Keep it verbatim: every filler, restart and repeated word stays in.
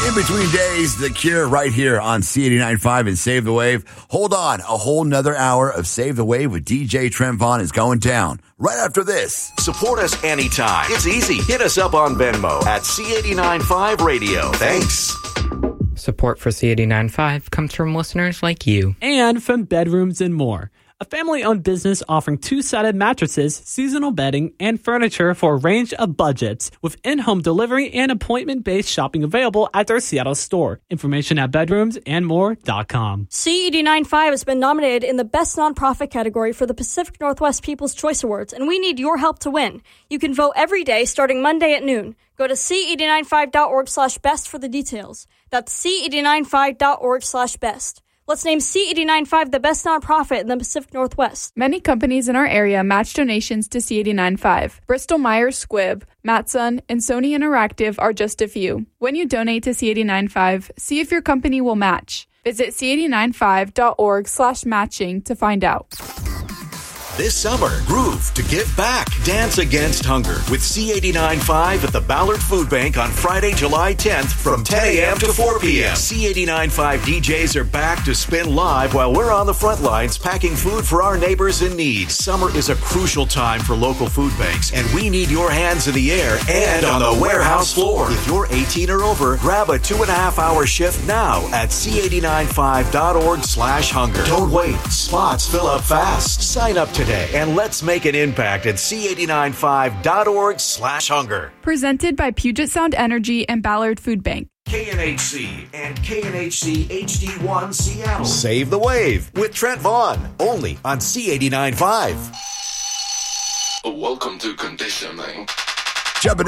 In between days, The Cure right here on C eighty-nine point five and Save the Wave. Hold on, a whole nother hour of Save the Wave with D J Trent Vaughn is going down right after this. Support us anytime. It's easy. Hit us up on Venmo at C eighty-nine point five Radio. Thanks. Support for C eighty-nine point five comes from listeners like you. And from Bedrooms and More, a family-owned business offering two-sided mattresses, seasonal bedding, and furniture for a range of budgets, with in-home delivery and appointment-based shopping available at their Seattle store. Information at bedrooms and more dot com. C eighty-nine point five has been nominated in the Best Nonprofit category for the Pacific Northwest People's Choice Awards, and we need your help to win. You can vote every day starting Monday at noon. Go to c eighty-nine point five dot org slash best for the details. That's c eighty-nine point five dot org slash best. Let's name C eighty-nine point five the best nonprofit in the Pacific Northwest. Many companies in our area match donations to C eighty-nine point five. Bristol Myers Squibb, Matson, and Sony Interactive are just a few. When you donate to C eighty-nine point five, see if your company will match. Visit c eighty-nine point five dot org slash matching to find out. This summer, groove to give back. Dance Against Hunger with C eighty-nine point five at the Ballard Food Bank on Friday, July tenth from ten a.m. to four p.m. C eighty-nine point five D Js are back to spin live while we're on the front lines packing food for our neighbors in need. Summer is a crucial time for local food banks, and we need your hands in the air and on the warehouse floor. If you're eighteen or over, grab a two and a half hour shift now at c eighty-nine point five dot org slash hunger. Don't wait. Spots fill up fast. Sign up today. And let's make an impact at c eighty-nine point five dot org slash hunger. Presented by Puget Sound Energy and Ballard Food Bank. K N H C and K N H C H D one Seattle. Save the Wave with Trent Vaughn. Only on C eighty-nine point five. Welcome to Conditioning. Jumping